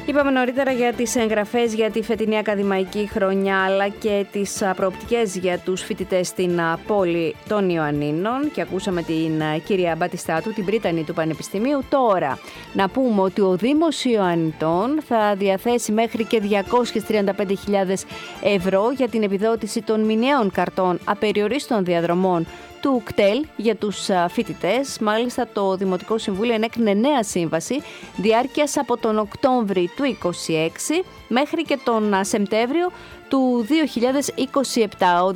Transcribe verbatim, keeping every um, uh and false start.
Είπαμε νωρίτερα για τις εγγραφές για τη φετινή ακαδημαϊκή χρονιά, αλλά και τις προοπτικές για τους φοιτητές στην πόλη των Ιωαννίνων, και ακούσαμε την κυρία Μπατιστάτου, την πρίτανη του Πανεπιστημίου. Τώρα, να πούμε ότι ο Δήμος Ιωαννιτών θα διαθέσει μέχρι και διακόσιες τριάντα πέντε χιλιάδες ευρώ για την επιδότηση των μηνιαίων καρτών απεριορίστων διαδρομών του ΚΤΕΛ για τους φοιτητές. Μάλιστα, το Δημοτικό Συμβούλιο ενέκρινε νέα σύμβαση διάρκειας από τον Οκτώβρη του είκοσι έξι μέχρι και τον Σεπτέμβριο του δύο χιλιάδες είκοσι επτά.